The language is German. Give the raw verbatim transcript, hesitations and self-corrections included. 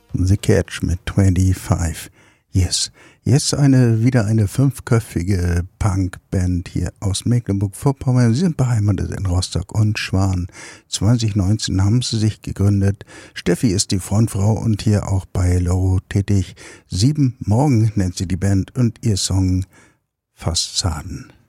The Catch mit fünfundzwanzig. Yes. Yes, eine, wieder eine fünfköpfige Punkband hier aus Mecklenburg-Vorpommern. Sie sind beheimatet in Rostock und Schwan. zwanzig neunzehn haben sie sich gegründet. Steffi ist die Frontfrau und hier auch bei Loro tätig. Sieben Morgen nennt sie die Band und ihr Song Fassaden.